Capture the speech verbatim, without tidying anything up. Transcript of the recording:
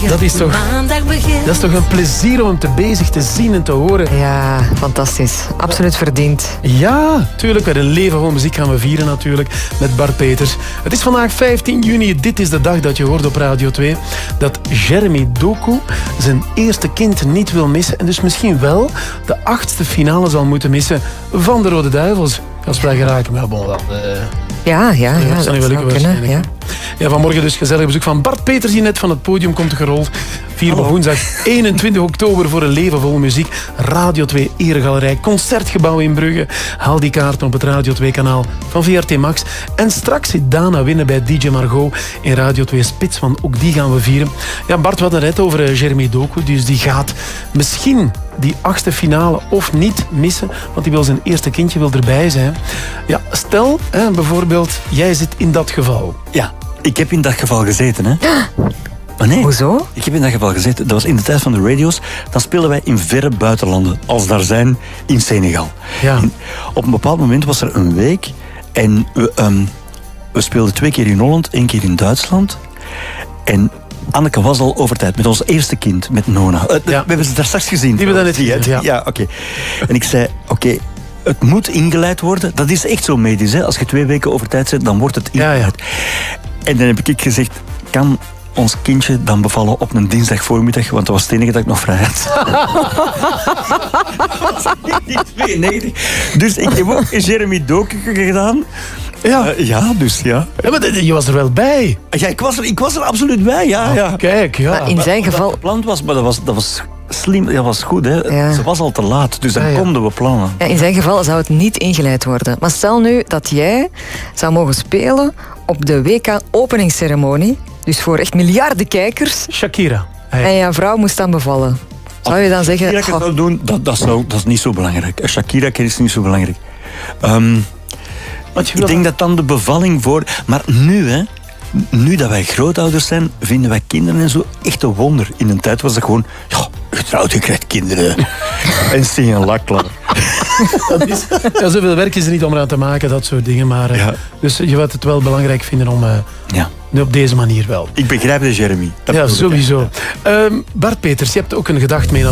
Dat is toch, dat is toch een plezier om hem te bezig te zien en te horen. Ja, fantastisch. Absoluut verdiend. Ja, tuurlijk. Met een leven vol muziek gaan we vieren natuurlijk met Bart Peters. Het is vandaag vijftien juni. Dit is de dag dat je hoort op Radio twee dat Jeremy Doku zijn eerste kind niet wil missen en dus misschien wel de achtste finale zal moeten missen van de Rode Duivels. Als wij geraken, maar bon, dat... Uh... Ja, ja, ja, dat, dat dat zou kunnen. Ja. Ja, vanmorgen dus gezellig bezoek van Bart Peters, die net van het podium komt gerold. Vier op woensdag eenentwintig oktober voor een leven vol muziek. Radio twee Eregalerij, Concertgebouw in Brugge. Haal die kaarten op het Radio twee kanaal van V R T Max. En straks zit Dana winnen bij D J Margot in Radio twee Spits, want ook die gaan we vieren. Ja, Bart, we hadden net over Jeremy Doku, dus die gaat misschien die achtste finale of niet missen, want die wil zijn eerste kindje wil erbij zijn. Ja, stel, hè, bijvoorbeeld, jij zit in dat geval. Ja, ik heb in dat geval gezeten, hè. Maar nee, hoezo? Ik heb in dat geval gezeten. Dat was in de tijd van de radio's. Dan speelden wij in verre buitenlanden, als daar zijn in Senegal. Ja. En op een bepaald moment was er een week en we, um, we speelden twee keer in Holland, één keer in Duitsland. En Anneke was al over tijd met ons eerste kind, met Nona. Uh, ja. We hebben ze daar straks gezien. Die hebben we net gezien, ja. Ja, oké. Okay. En ik zei, oké, okay, het moet ingeleid worden. Dat is echt zo medisch, hè. Als je twee weken over tijd bent, dan wordt het ingeleid. Ja, ja. En dan heb ik gezegd, kan ons kindje dan bevallen op een dinsdag voormiddag, want dat was het enige dat ik nog vrij had. tweeënnegentig. Dus ik heb ook Jeremy Doku gedaan. Ja. Uh, ja, dus ja. Ja, maar je was er wel bij. Ja, ik was er, ik was er absoluut bij, ja. Oh, ja. Kijk, ja. Maar in zijn geval... Dat gepland was, maar dat was, dat was slim, dat was goed, hè. Ja. Ze was al te laat, dus dan ja, ja. konden we plannen. Ja, in zijn geval zou het niet ingeleid worden. Maar stel nu dat jij zou mogen spelen op de W K-openingsceremonie, dus voor echt miljarden kijkers. Shakira. Hey. En jouw vrouw moest dan bevallen. Zou je dan zeggen... Shakira zou doen, dat, dat, zou, dat is niet zo belangrijk. Shakira is niet zo belangrijk. Um, ik denk dat dan de bevalling voor... Maar nu, hè, nu dat wij grootouders zijn, vinden wij kinderen en zo echt een wonder. In een tijd was het gewoon... Ja, getrouwd, je krijgt kinderen. En zing een lakklaar. Dat is, ja, zoveel werk is er niet om eraan te maken, dat soort dingen. Maar, ja. Dus je gaat het wel belangrijk vinden om... Uh, ja. Op deze manier wel. Ik begrijp het, Jeremy. Dat ja, sowieso. Um, Bart Peters, je hebt ook een gedacht mee